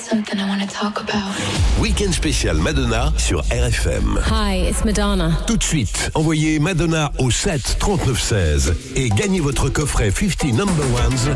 something I want to talk about. Week-end spécial Madonna sur RFM. Hi, it's Madonna. Tout de suite, envoyez Madonna au 7 39 16 et gagnez votre coffret 50 Number Ones